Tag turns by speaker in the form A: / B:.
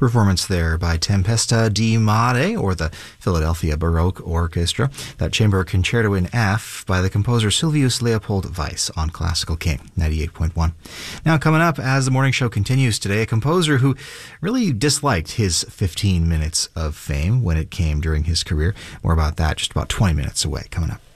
A: Performance there by Tempesta di Mare, or the Philadelphia Baroque Orchestra. That chamber concerto in F by the composer Silvius Leopold Weiss on Classical King 98.1. Now coming up as the morning show continues today, a composer who really disliked his 15 minutes of fame when it came during his career. More about that just about 20 minutes away coming up.